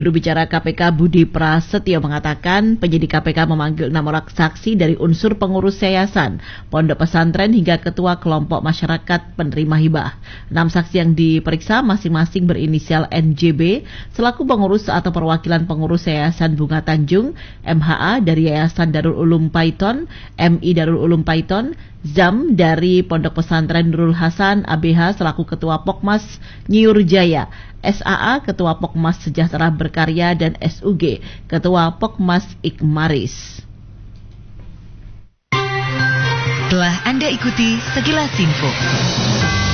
Juru bicara KPK Budi Prasetyo mengatakan penyidik KPK memanggil 6 orang saksi dari unsur pengurus yayasan, pondok pesantren hingga ketua kelompok masyarakat penerima hibah. 6 saksi yang diperiksa masing-masing berinisial NJB selaku pengurus atau perwakilan pengurus Yayasan Bunga Tanjung, MHA dari Yayasan Darul Ulum Paiton, MI Darul Ulum Paiton, Zam dari Pondok Pesantren Nurul Hasan, ABH selaku Ketua Pokmas Nyiur Jaya, SAA Ketua Pokmas Sejahtera Berkarya, dan SUG Ketua Pokmas Ikmaris. Telah Anda ikuti Sekilas Info.